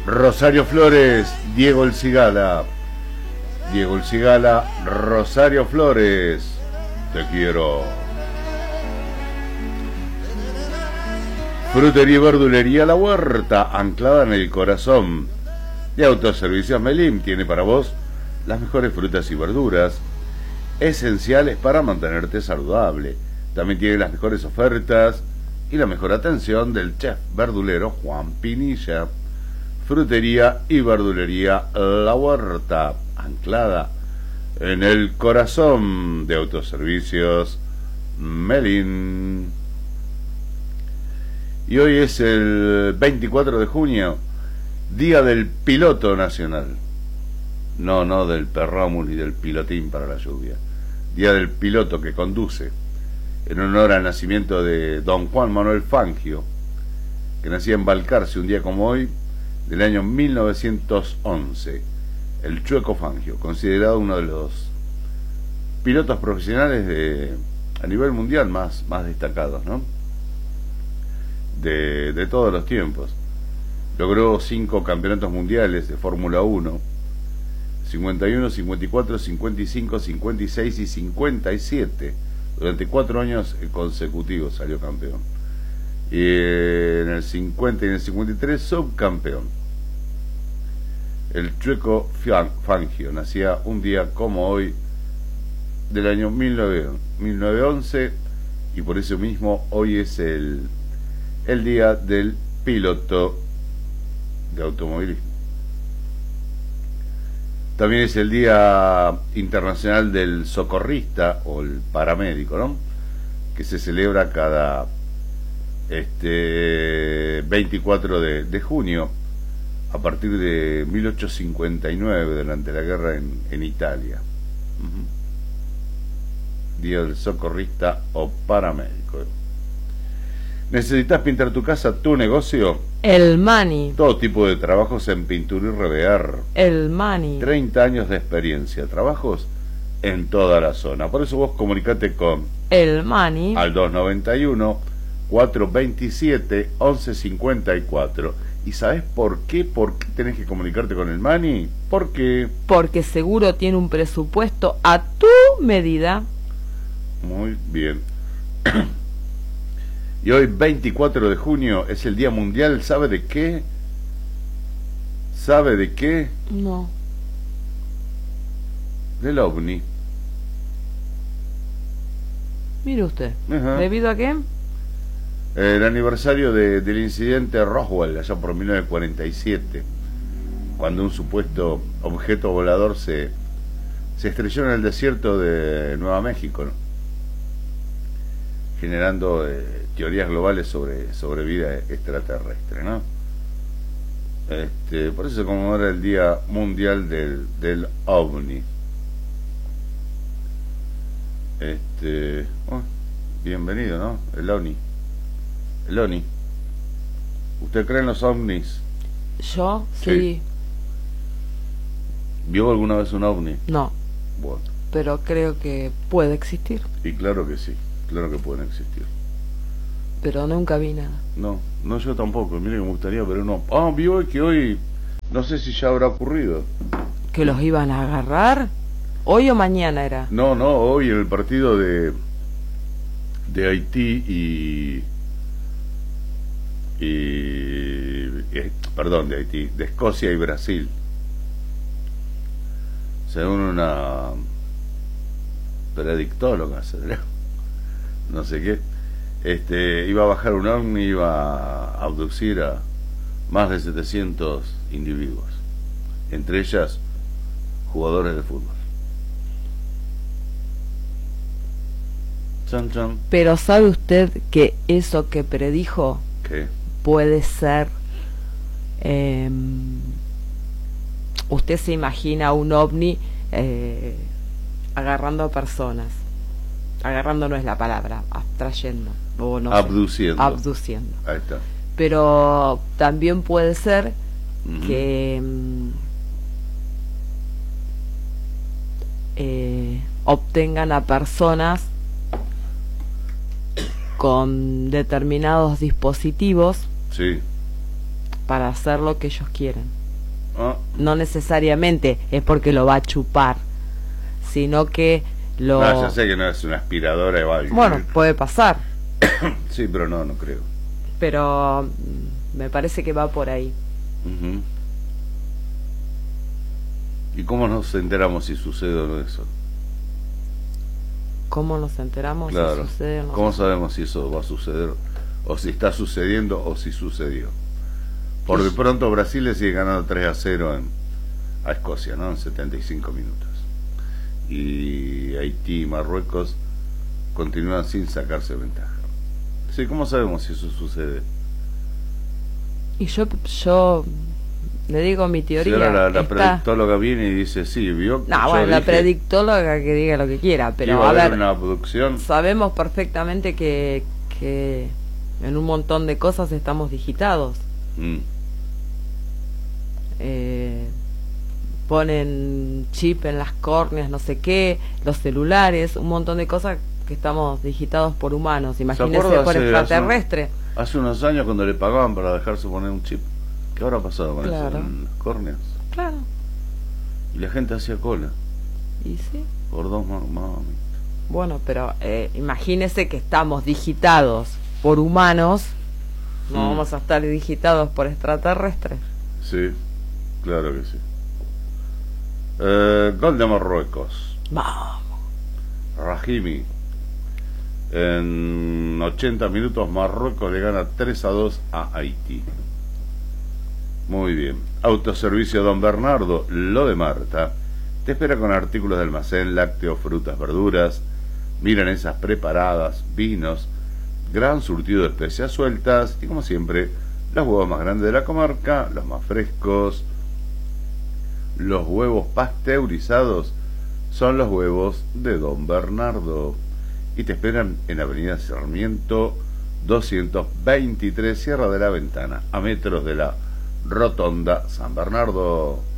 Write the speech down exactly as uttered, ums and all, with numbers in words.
Rosario Flores, Diego El Cigala. Diego El Cigala, Rosario Flores, te quiero. Frutería y verdulería La Huerta, anclada en el corazón. De Autoservicios Melim tiene para vos las mejores frutas y verduras esenciales para mantenerte saludable. También tiene las mejores ofertas y la mejor atención del chef verdulero Juan Pinilla. Frutería y verdulería La Huerta, anclada en el corazón de Autoservicios Melim. Y hoy es el veinticuatro de junio, Día del Piloto Nacional. No, no del perrómul ni del pilotín para la lluvia. Día del piloto que conduce, en honor al nacimiento de don Juan Manuel Fangio, que nacía en Balcarce un día como hoy, del año mil novecientos once. El Chueco Fangio, considerado uno de los pilotos profesionales de, a nivel mundial más, más destacados, ¿no? De, de todos los tiempos. Logró cinco campeonatos mundiales de Fórmula uno, cincuenta y uno, cincuenta y cuatro, cincuenta y cinco, cincuenta y seis y cincuenta y siete. Durante cuatro años consecutivos salió campeón. Y en el cincuenta y en el cincuenta y tres subcampeón. El Chueco Fangio nacía un día como hoy del año mil novecientos once, y por eso mismo hoy es el el día del piloto de automovilismo. También es el día internacional del socorrista o el paramédico, ¿no? Que se celebra cada este veinticuatro de, de junio a partir de mil ochocientos cincuenta y nueve, durante la guerra en, en Italia. Uh-huh. Día del socorrista o paramédico. ¿Necesitas pintar tu casa, tu negocio? El Mani. Todo tipo de trabajos en pintura y revear. El Mani. treinta años de experiencia, trabajos en toda la zona. Por eso vos comunicate con El Mani al dos noventa y uno, cuatrocientos veintisiete, once cincuenta y cuatro. ¿Y sabés por qué? ¿Por qué tenés que comunicarte con el Mani? ¿Por qué? Porque seguro tiene un presupuesto a tu medida. Muy bien. Y hoy, veinticuatro de junio, es el Día Mundial, ¿sabe de qué? ¿Sabe de qué? No. Del OVNI. Mire usted. Ajá. ¿Debido a qué? El aniversario de, del incidente Roswell, allá por mil novecientos cuarenta y siete, cuando un supuesto objeto volador se, se estrelló en el desierto de Nueva México, ¿no? Generando eh, teorías globales sobre, sobre vida extraterrestre, ¿no? Este, por eso se conmemora el Día Mundial del, del OVNI. Este, oh, bienvenido, ¿no? El OVNI. El OVNI. ¿Usted cree en los ovnis? Yo, sí. Sí. ¿Vio alguna vez un ovni? No. Bueno. Pero creo que puede existir. Y claro que sí, claro que pueden existir. Pero nunca vi nada. No, no yo tampoco, mire que me gustaría, pero no. Ah, vio que hoy, no sé si ya habrá ocurrido. ¿Que los iban a agarrar? ¿Hoy o mañana era? No, no, hoy en el partido de de Haití y y eh, perdón, de Haití, de Escocia y Brasil, según una predictóloga, no sé qué, este iba a bajar un ovni, iba a abducir a más de setecientos individuos, entre ellas jugadores de fútbol. Chan, chan. Pero ¿sabe usted que eso que predijo ¿Qué? puede ser... Eh, usted se imagina un ovni eh, agarrando a personas. Agarrando no es la palabra, abstrayendo. O no Abduciendo. sé, abduciendo. Ahí está. Pero también puede ser Uh-huh. que mm, eh, obtengan a personas con determinados dispositivos Sí. para hacer lo que ellos quieren. Ah. No necesariamente es porque lo va a chupar, sino que lo... No, ya sé que no es una aspiradora o algo. Bueno, puede pasar, Sí, pero no, no creo. pero mm, me parece que va por ahí. Ujú. ¿Y cómo nos enteramos si sucede o no eso? ¿Cómo nos enteramos Claro. si sucede o no ¿Cómo sucede? sabemos si eso va a suceder? O si está sucediendo o si sucedió. Por de pronto Brasil le sigue ganando tres a cero en, a Escocia, ¿no? En setenta y cinco minutos. Y Haití y Marruecos continúan sin sacarse ventaja. Sí, ¿cómo sabemos si eso sucede? Y yo, yo le digo mi Si teoría. ahora la, la está- predictóloga viene y dice, sí, vio. No, yo bueno, la dije predictóloga que diga lo que quiera, que pero iba a haber ver, una abducción. sabemos perfectamente que, que en un montón de cosas estamos digitados. Mm, Eh, ponen chip en las córneas, no sé qué, los celulares, un montón de cosas que estamos digitados por humanos. Imagínese acuerda por hace- extraterrestre. Hace unos años cuando le pagaban para dejarse poner un chip. ¿Qué habrá pasado con Claro. eso en las córneas? Claro, Y la gente hacía cola. y sí. Por dos ma- mami. Bueno, pero eh, imagínese que estamos digitados por humanos, no Mm. vamos a estar digitados por extraterrestres. Sí, claro que sí. Eh, gol de Marruecos. Vamos. Rahimi. En ochenta minutos Marruecos le gana tres a dos a Haití. Muy bien. Autoservicio Don Bernardo, lo de Marta. Te espera con artículos de almacén, lácteos, frutas, verduras, milanesas preparadas, vinos, gran surtido de especias sueltas y, como siempre, los huevos más grandes de la comarca, los más frescos. Los huevos pasteurizados son los huevos de Don Bernardo y te esperan en Avenida Sarmiento doscientos veintitrés, Sierra de la Ventana, a metros de la Rotonda San Bernardo.